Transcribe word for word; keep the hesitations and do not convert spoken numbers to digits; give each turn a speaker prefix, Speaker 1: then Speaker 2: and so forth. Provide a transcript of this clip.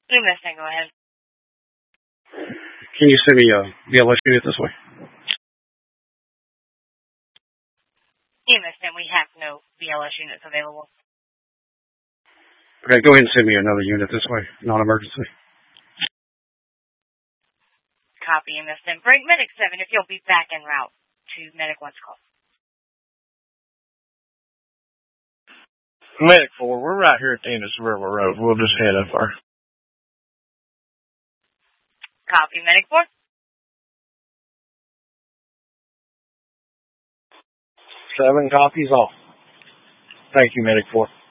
Speaker 1: You missing, go ahead.
Speaker 2: Can you send me a B L S unit this way?
Speaker 1: You missing, we have no B L S units available.
Speaker 2: Okay, go ahead and send me another unit this way, non-emergency.
Speaker 1: Copy, you missing. Break Medic seven if you'll be back en route to Medic one's call.
Speaker 3: Medic four, we're right here at the end of Seville Road. We'll just head up our...
Speaker 1: Copy, Medic four.
Speaker 3: Seven copies off. Thank you, Medic four.